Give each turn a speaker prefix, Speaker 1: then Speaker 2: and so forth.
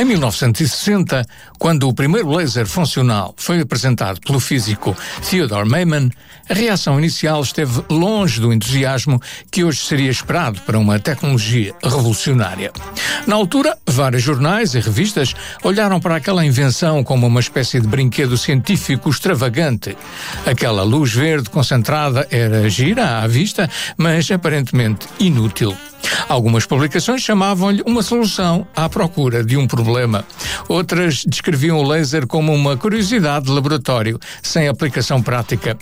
Speaker 1: 1960, quando o primeiro laser funcional foi apresentado pelo físico Theodore Maiman, a reação inicial esteve longe do entusiasmo que hoje seria esperado para uma tecnologia revolucionária. Na altura, vários jornais e revistas olharam para aquela invenção como uma espécie de brinquedo científico extravagante. Aquela luz verde concentrada era gira à vista, mas aparentemente inútil. Algumas publicações chamavam-lhe uma solução à procura de um problema. Outras descreviam o laser como uma curiosidade de laboratório, sem aplicação prática.